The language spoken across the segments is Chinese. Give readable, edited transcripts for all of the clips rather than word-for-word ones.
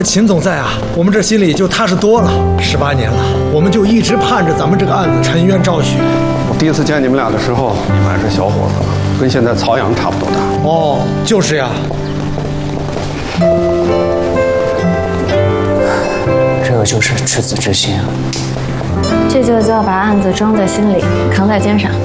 秦总在啊，我们这心里就踏实多了。18年了，我们就一直盼着咱们这个案子沉冤昭雪。 我第一次见你们俩的时候，你们还是小伙子，跟现在曹阳差不多大。 哦，就是呀。 这就是赤子之心啊！ 这就叫把案子装在心里，扛在肩上。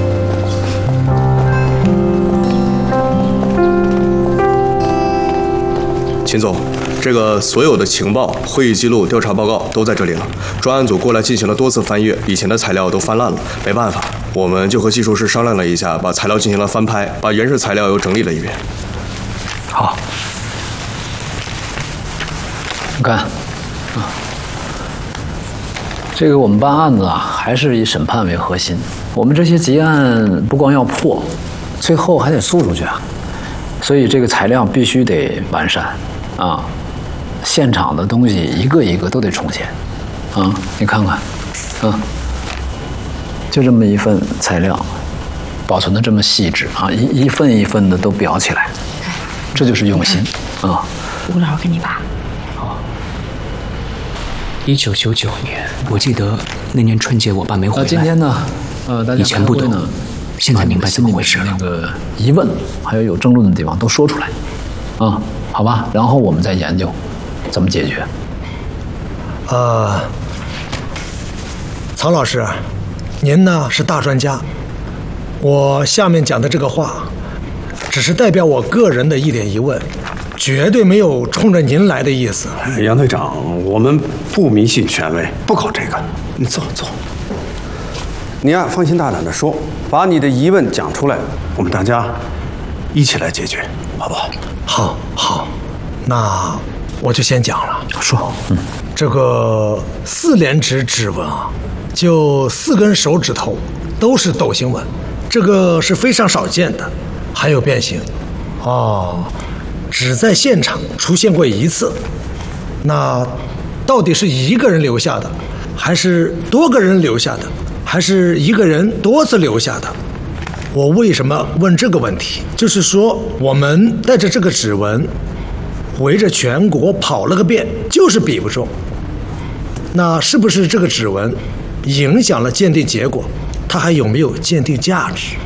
秦总，这个所有的情报、会议记录、调查报告都在这里了。专案组过来进行了多次翻阅，以前的材料都翻烂了，没办法，我们就和技术室商量了一下，把材料进行了翻拍，把原始材料又整理了一遍。 好，你看，这个我们办案子啊，还是以审判为核心。我们这些结案不光要破，最后还得诉出去啊，所以这个材料必须得完善啊。现场的东西一个一个都得重现，啊，你看看，啊，就这么一份材料，保存的这么细致啊，一份一份的都裱起来，这就是用心啊。 吴老师跟你爸。 1999年，我记得那年春节我爸没回来。今天呢，大家以前不懂，现在明白怎么回事了。那个疑问还有争论的地方都说出来，啊，好吧，然后我们再研究怎么解决。 曹老师，您呢是大专家，我下面讲的这个话，只是代表我个人的一点疑问。 绝对没有冲着您来的意思， 杨队长，我们不迷信权威，不搞这个。你坐。你呀，放心大胆的说，把你的疑问讲出来，我们大家一起来解决，好不好？ 好，那我就先讲了。 说， 这个4连指纹啊，就4根手指头都是斗形纹，这个是非常少见的，还有变形。哦。 只在现场出现过1次，那到底是一个人留下的，还是多个人留下的，还是一个人多次留下的？我为什么问这个问题？就是说，我们带着这个指纹，围着全国跑了个遍，就是比不中。那是不是这个指纹影响了鉴定结果？它还有没有鉴定价值？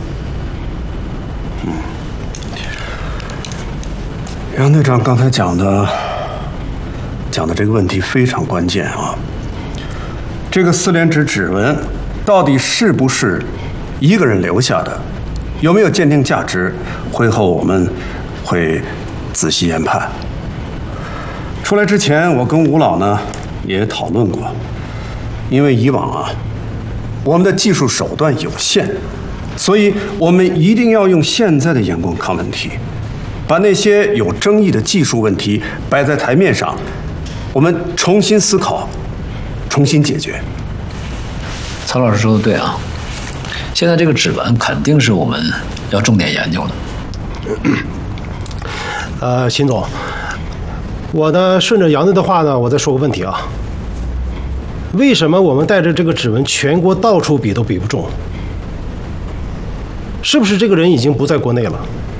杨队长刚才讲的这个问题非常关键啊！这个4连指纹到底是不是一个人留下的，有没有鉴定价值？会后我们会仔细研判。出来之前，我跟吴老呢也讨论过，因为以往啊，我们的技术手段有限，所以我们一定要用现在的眼光看问题。 把那些有争议的技术问题摆在台面上，我们重新思考，重新解决。 曹老师说的对啊，现在这个指纹肯定是我们要重点研究的。秦总，我呢顺着杨队的话呢，我再说个问题啊。为什么我们带着这个指纹全国到处比都比不中？是不是这个人已经不在国内了？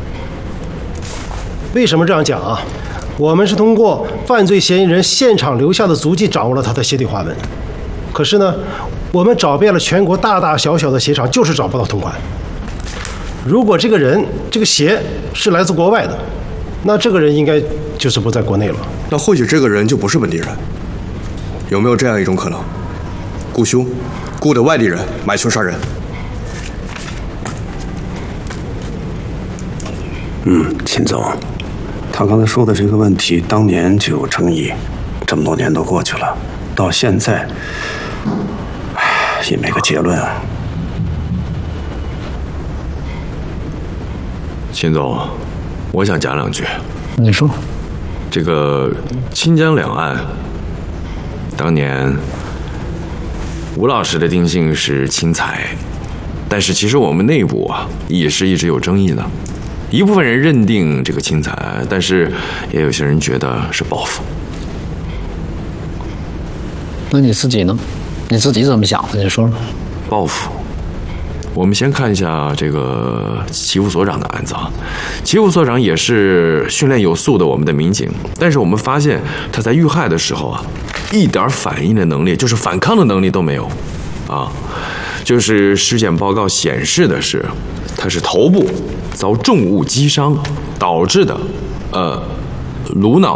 为什么这样讲啊？我们是通过犯罪嫌疑人现场留下的足迹掌握了他的鞋底花纹，可是呢，我们找遍了全国大大小小的鞋厂，就是找不到同款。如果这个人这个鞋是来自国外的，那这个人应该就是不在国内了。 那或许这个人就不是本地人，有没有这样一种可能？雇凶，雇的外地人买凶杀人。 秦总，他刚才说的这个问题，当年就有争议，这么多年都过去了，到现在，也没个结论啊。 秦总，我想讲2句。 你说， 这个清江两岸，当年吴老师的定性是轻财，但是其实我们内部啊也是一直有争议的。 一部分人认定这个轻财，但是也有些人觉得是报复。 那你自己呢？你自己怎么想的？你说说。 报复， 我们先看一下这个齐副所长的案子啊。齐副所长也是训练有素的我们的民警，但是我们发现他在遇害的时候啊，一点反应的能力，就是反抗的能力都没有啊。就是尸检报告显示的是，他是头部遭重物击伤导致的颅脑